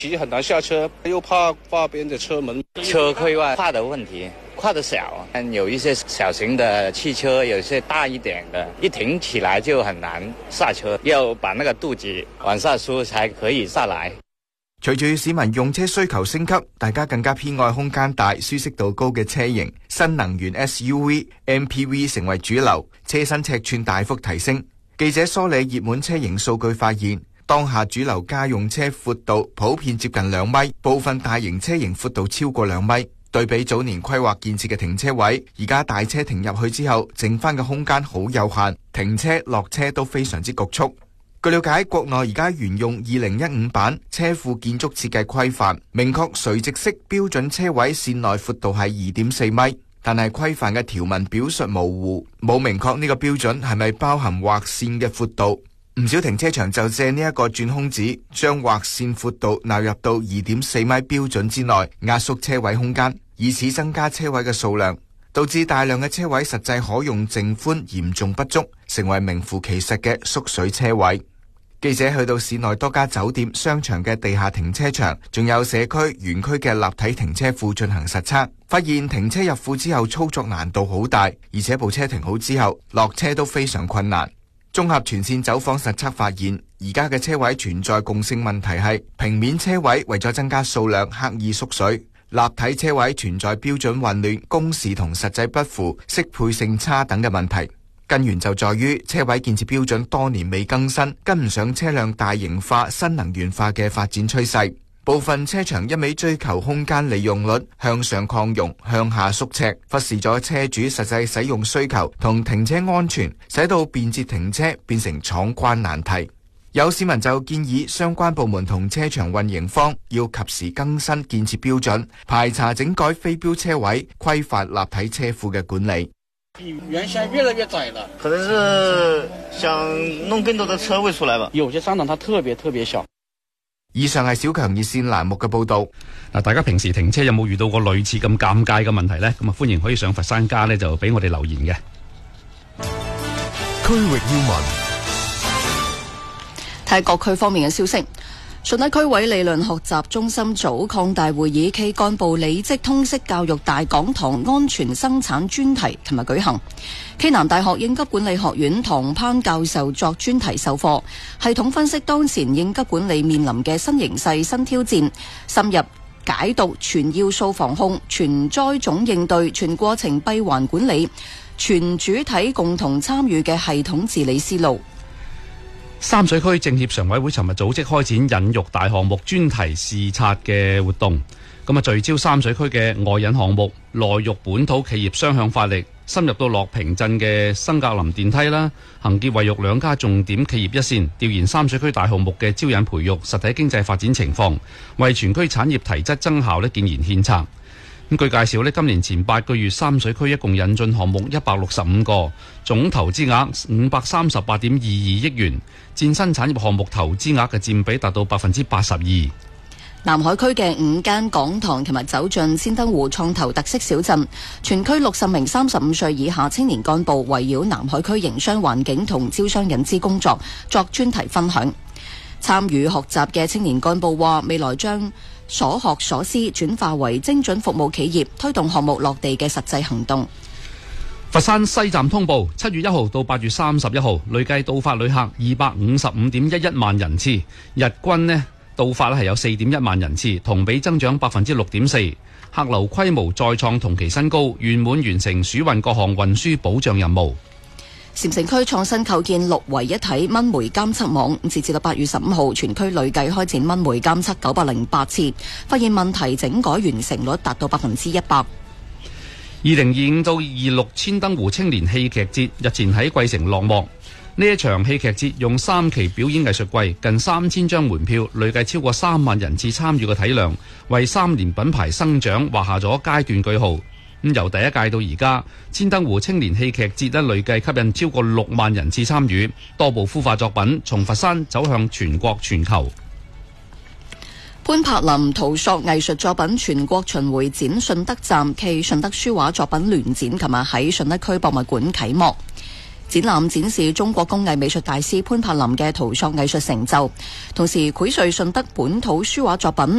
其實很難下車，又怕把邊的車門車可以話跨的問題，跨得小，有一些小型的汽車，有些大一點的，一停起來就很難下車，要把那個肚子往下輸才可以下來。 隨住市民用車需求升級，大家更加偏愛空間大、舒適度高嘅車型，新能源 SUV、MPV 成為主流，車身尺寸大幅提升。記者梳理熱門車型數據發現，當下主流家用車闊度普遍接近2米，部分大型車型闊度超過2米。對比早年規劃建設嘅停車位，而家大車停入去之後，剩翻嘅空間好有限，停車落車都非常之局促。據了解，國內而家沿用2015版車庫建築設計規範，明確垂直式標準車位線內闊度係2.4米，但係規範嘅條文表述模糊，冇明確呢個標準係咪包含劃線嘅闊度。唔少停車場就借呢一個鑽空子，將劃線闊度納入到2.4米標準之內，壓縮車位空間，以此增加車位嘅數量，導致大量嘅車位實際可用淨寬嚴重不足，成為名副其實嘅縮水車位。記者去到市內多家酒店、商場嘅地下停車場，仲有社區、園區嘅立體停車庫進行實測，發現停車入庫之後操作難度好大，而且部車停好之後落車都非常困難。綜合全線走訪實測發現，而家嘅車位存在共性問題係平面車位為咗增加數量刻意縮水，立體車位存在標準混亂、工時同實際不符、適配性差等嘅問題。根源就在於車位建設標準多年未更新，跟唔上車輛大型化、新能源化嘅發展趨勢。部分車場一味追求空間利用率，向上擴容、向下縮尺，忽視咗車主實際使用需求同停車安全，使到便捷停車變成闖關難題。有市民就建議相關部門同車場運營方要及時更新建設標準，排查整改非標車位，規範立體車庫嘅管理。 比原先越來越窄了， 可能是想弄更多的車位出來吧。 有些商場它特別小。 以上係小強熱線欄目嘅報道。 嗱，大家平時停車有冇遇到過類似咁尷尬嘅問題呢？咁啊，歡迎可以上佛山家呢，就俾我哋留言嘅。 區域要聞， 睇各區方面嘅消息。順德區委理論學習中心組擴大會議暨幹部履職通識教育大講堂安全生產專題琴日舉行。暨南大學應急管理學院唐攀教授作專題授課，系統分析當前應急管理面臨嘅新形勢、新挑戰，深入解讀全要素防控、全災總應對、全過程閉環管理、全主體共同參與嘅系統治理思路。 三水區政協常委會尋日組織開展引育大項目專題視察嘅活動，咁啊聚焦三水區嘅外引項目、內育本土企業雙向發力，深入到樂平鎮嘅新格林電梯啦、恒潔衛育兩家重點企業一線，調研三水區大項目嘅招引培育、實體經濟發展情況，為全區產業提質增效建言獻策。咁據介紹今年前8個月三水區一共引進項目165個，總投資額538.22億元，佔新產業項目投資額嘅佔比達到82%。 南海區嘅5間講堂琴日走進仙登湖創投特色小鎮，全區60名35歲以下青年幹部圍繞南海區營商環境同招商引資工作作專題分享。參與學習嘅青年幹部話，未來將所學所思轉化為精準服務企業，推動項目落地嘅實際行動。 佛山西站通報7月1號到8月31號累計到發旅客255.11萬人次，日均到發係有4.1萬人次，同比增長6.4%，客流規模再創同期新高，圓滿完成暑運各項運輸保障任務。 禪城區創新構建6為一體蚊媒監測網，截至到8月15號，全區累計開展蚊媒監測908次，發現問題整改完成率達到100%。 2025到26千燈湖青年戲劇節日前喺桂城落幕。呢一場戲劇節用3期表演藝術季，近3000張門票，累計超過3萬人次參與嘅體量，為3年品牌生長畫下咗階段句號。由第一屆到而家，千燈湖青年戲劇節累計吸引超過6萬人次參與，多部孵化作品從佛山走向全國全球。 潘柏林陶塑藝術作品全國巡迴展順德站暨順德書畫作品聯展，琴日喺順德區博物館啟幕。 展覽展示中國工藝美術大師潘柏林嘅陶塑藝術成就，同時繪萃順德本土書畫作品，